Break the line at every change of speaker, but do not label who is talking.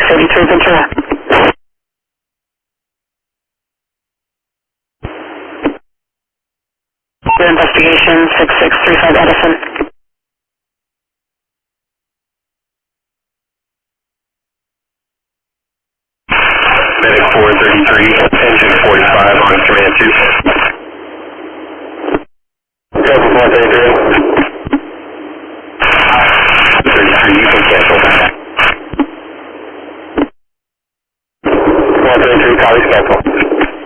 33 Ventura. Your investigation 6635 Edison.
Medic 433, engine 45 on command 2. Go for 433.